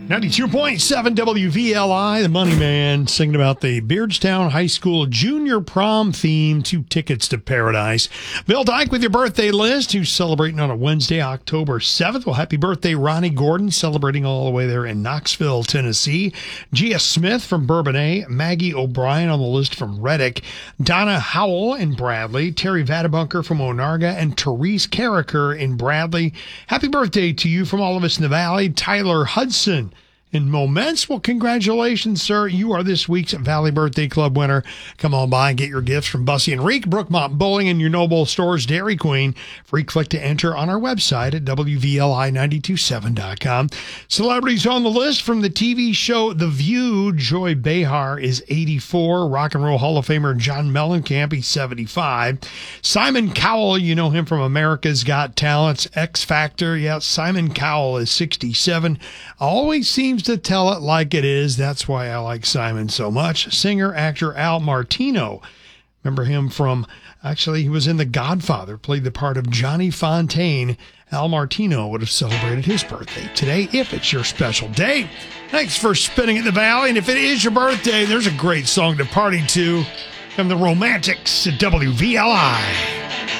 92.7 WVLI, the Money Man, singing about the Beardstown High School Junior Prom theme, 2 tickets to paradise. Bill Dyke with your birthday list, who's celebrating on a Wednesday, October 7th. Well, happy birthday, Ronnie Gordon, celebrating all the way there in Knoxville, Tennessee. Gia Smith from Bourbonnais, Maggie O'Brien on the list from Reddick, Donna Howell in Bradley, Terry Vadabunker from Onarga, and Therese Carricker in Bradley. Happy birthday to you from all of us in the Valley, Tyler Hudson in Moments. Well, congratulations, sir. You are this week's Valley Birthday Club winner. Come on by and get your gifts from Bussy and Reek, Brookmont Bowling, and your Noble Stores Dairy Queen. Free click to enter on our website at WVLI927.com. Celebrities on the list from the TV show The View. Joy Behar is 84. Rock and Roll Hall of Famer John Mellencamp, he's 75. Simon Cowell, you know him from America's Got Talent, X Factor. Yeah, Simon Cowell is 67. Always seems to tell it like it is. That's why I like Simon so much. Singer, actor Al Martino. Remember him from, actually, he was in The Godfather, played the part of Johnny Fontaine. Al Martino would have celebrated his birthday today if it's your special day. Thanks for spinning at the Valley. And if it is your birthday, there's a great song to party to from the Romantics at WVLI.